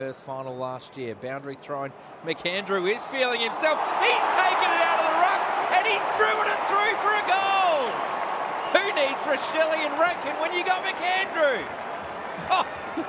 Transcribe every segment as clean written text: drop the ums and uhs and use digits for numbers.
First final last year. Boundary thrown. McAndrew is feeling himself. He's taken it out of the ruck and he's driven it through for a goal. Who needs Rochelle and Rankin when you got McAndrew? Oh.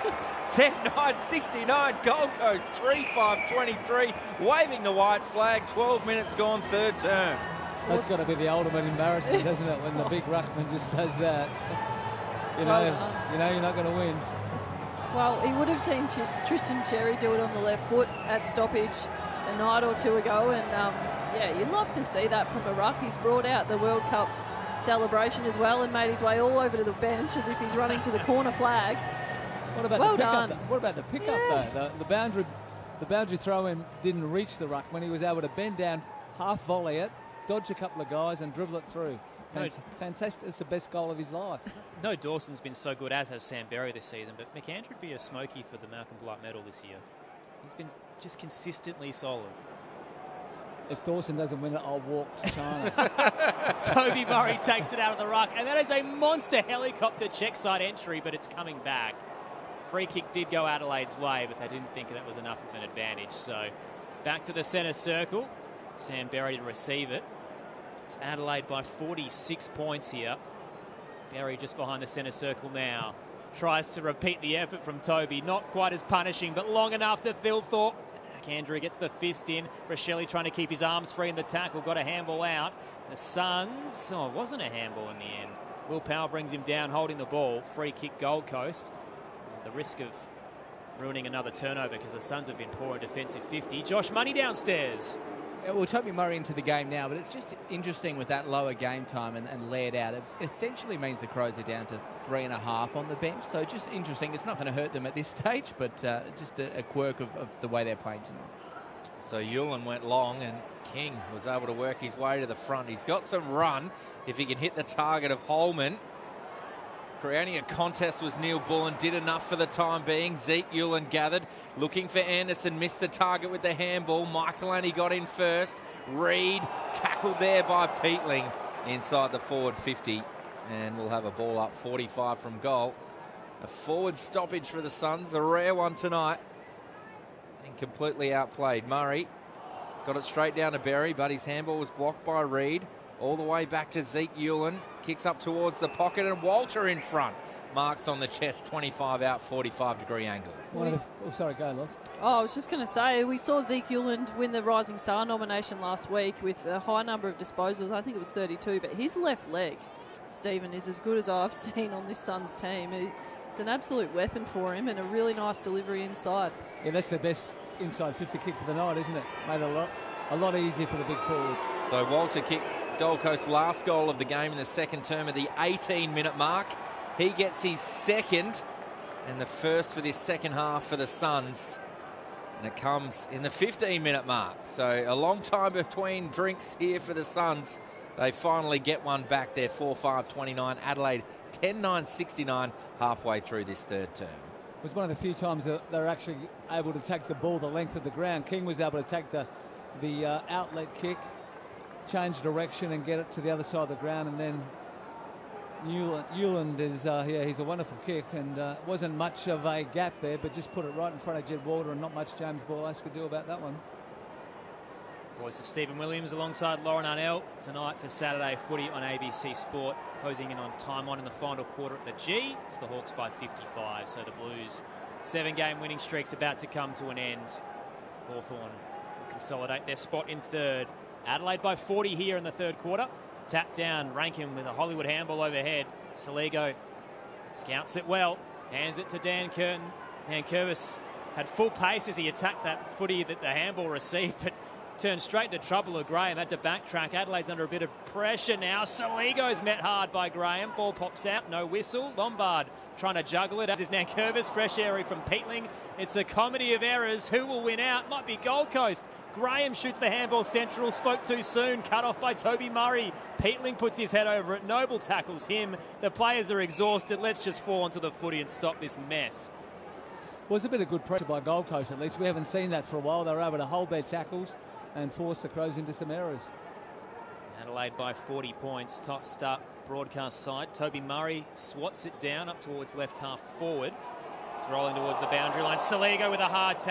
10-9-69, Gold Coast 3-5-23, waving the white flag, 12 minutes gone, third term. That's got to be the ultimate embarrassment, doesn't it, when the big ruckman just does that. You know you're not going to win. Well, he would have seen Tristan Cherry do it on the left foot at stoppage a night or two ago, and yeah, you'd love to see that from a ruck. He's brought out the World Cup celebration as well and made his way all over to the bench as if he's running to the corner flag. What about well the pickup? done. What about the pickup though? The boundary throw-in didn't reach the ruck when he was able to bend down, half volley it, dodge a couple of guys and dribble it through. Fantastic. It's the best goal of his life. No, Dawson's been so good, as has Sam Berry this season, but McAndrew would be a smoky for the Malcolm Blight medal this year. He's been just consistently solid. If Dawson doesn't win it, I'll walk to China. Toby Murray takes it out of the ruck, and that is a monster helicopter check side entry, but it's coming back. Free kick did go Adelaide's way, but they didn't think that was enough of an advantage. So back to the centre circle. Sam Berry to receive it. It's Adelaide by 46 points here. Berry just behind the centre circle now. Tries to repeat the effort from Toby. Not quite as punishing, but long enough to Thilthorpe. Andrew gets the fist in. Rochelle trying to keep his arms free in the tackle. Got a handball out. The Suns, it wasn't a handball in the end. Will Powell brings him down holding the ball. Free kick Gold Coast. The risk of ruining another turnover because the Suns have been poor in defensive 50. Josh Money downstairs. Well, Toby Murray into the game now, but it's just interesting with that lower game time and laid out. It essentially means the Crows are down to 3.5 on the bench. So just interesting. It's not going to hurt them at this stage, but just a quirk of the way they're playing tonight. So Yulin went long and King was able to work his way to the front. He's got some run if he can hit the target of Holman. Creating a contest was Neil Bullen, did enough for the time being. Zeke Yulin gathered, looking for Anderson, missed the target with the handball. Michaelani got in first. Reed tackled there by Peatling inside the forward 50. And we'll have a ball up 45 from goal. A forward stoppage for the Suns, a rare one tonight. And completely outplayed. Murray got it straight down to Berry, but his handball was blocked by Reed. All the way back to Zeke Yulin. Kicks up towards the pocket and Walter in front. Marks on the chest, 25 out, 45-degree angle. Sorry, go, Loz. Oh, I was just going to say, we saw Zeke Yulin win the Rising Star nomination last week with a high number of disposals. I think it was 32, but his left leg, Stephen, is as good as I've seen on this Suns team. It's an absolute weapon for him and a really nice delivery inside. Yeah, that's the best inside 50 kick for the night, isn't it? Made it a lot easier for the big forward. So Walter kicked Gold Coast's last goal of the game in the second term at the 18-minute mark. He gets his second and the first for this second half for the Suns. And it comes in the 15-minute mark. So a long time between drinks here for the Suns. They finally get one back there, 4-5-29. Adelaide 10-9-69 halfway through this third term. It was one of the few times that they're actually able to take the ball the length of the ground. King was able to take the outlet kick, change direction and get it to the other side of the ground, and then Newland is he's a wonderful kick, and wasn't much of a gap there, but just put it right in front of Jed Walter, and not much James Borlas could do about that one. Voice of Stephen Williams alongside Lauren Arnell tonight for Saturday footy on ABC Sport, closing in on time on in the final quarter at the G. It's the Hawks by 55, so the Blues 7-game winning streak's about to come to an end. Hawthorn will consolidate their spot in third. Adelaide by 40 here in the third quarter. Tap down, Rankin with a Hollywood handball overhead. Saligo scouts it well, hands it to Dan Curtin. Dan Curvis had full pace as he attacked that footy that the handball received, but turned straight into trouble of Graham, had to backtrack. Adelaide's under a bit of pressure now. Saligo's met hard by Graham. Ball pops out, no whistle. Lombard trying to juggle it, as is Nankervis. Fresh area from Peatling. It's a comedy of errors. Who will win out? Might be Gold Coast. Graham shoots the handball central, spoke too soon, cut off by Toby Murray. Peatling puts his head over it. Noble tackles him. The players are exhausted. Let's just fall onto the footy and stop this mess. Was a bit of good pressure by Gold Coast, at least. We haven't seen that for a while. They were able to hold their tackles and force the Crows into some errors. Adelaide by 40 points. Top start broadcast side. Toby Murray swats it down up towards left half forward. It's rolling towards the boundary line. Saligo with a hard